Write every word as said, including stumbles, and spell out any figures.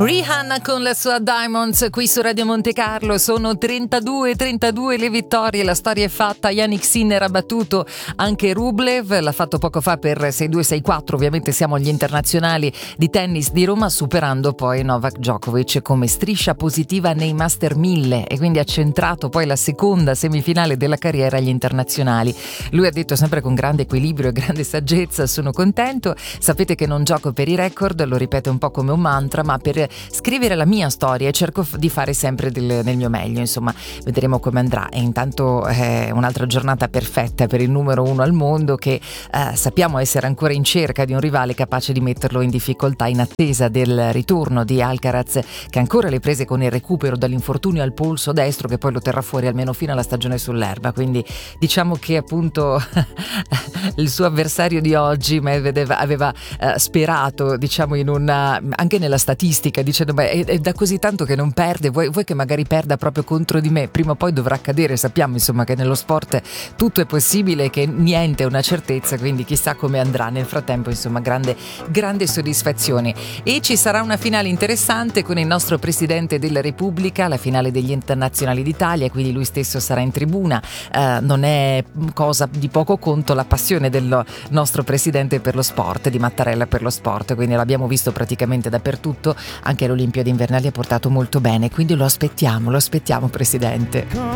Rihanna con la sua Diamonds qui su Radio Monte Carlo. Sono trentadue trentadue le vittorie, la storia è fatta. Jannik Sinner ha battuto anche Rublev, l'ha fatto poco fa per sei due sei quattro. Ovviamente siamo agli internazionali di tennis di Roma, superando poi Novak Djokovic come striscia positiva nei Master mille, e quindi ha centrato poi la seconda semifinale della carriera agli internazionali. Lui ha detto sempre con grande equilibrio e grande saggezza: sono contento, sapete che non gioco per i record, lo ripete un po' come un mantra, ma per scrivere la mia storia e cerco di fare sempre del, del mio meglio. Insomma, vedremo come andrà. E intanto è un'altra giornata perfetta per il numero uno al mondo, che eh, sappiamo essere ancora in cerca di un rivale capace di metterlo in difficoltà, in attesa del ritorno di Alcaraz, che ancora le prese con il recupero dall'infortunio al polso destro, che poi lo terrà fuori almeno fino alla stagione sull'erba. Quindi diciamo che appunto il suo avversario di oggi Medvedev aveva eh, sperato, diciamo, in una, anche nella statistica, dicendo: beh, è, è da così tanto che non perde, vuoi, vuoi che magari perda proprio contro di me? Prima o poi dovrà accadere. Sappiamo insomma che nello sport tutto è possibile, che niente è una certezza, quindi chissà come andrà. Nel frattempo insomma grande, grande soddisfazione. E ci sarà una finale interessante con il nostro Presidente della Repubblica, la finale degli internazionali d'Italia, quindi lui stesso sarà in tribuna. Eh, non è cosa di poco conto la passione del nostro Presidente per lo sport, di Mattarella per lo sport, quindi l'abbiamo visto praticamente dappertutto. Anche alle Olimpiadi invernali ha portato molto bene, quindi lo aspettiamo, lo aspettiamo Presidente.